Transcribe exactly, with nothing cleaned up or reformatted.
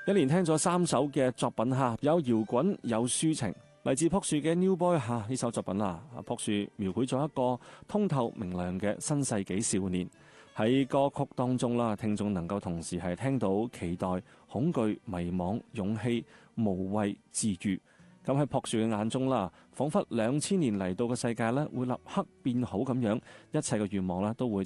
一連聽咗三首嘅作品吓，有搖滾有抒情，嚟自朴樹嘅 New Boy 吓呢首作品啦。朴樹描繪咗一個通透明亮嘅新世紀少年，喺歌曲當中啦，聽眾能夠同時係聽到期待、恐懼、迷惘、勇氣、無畏、治癒。咁喺朴樹嘅眼中啦，仿佛兩千年嚟到嘅世界咧會立刻變好咁樣，一切嘅願望咧都會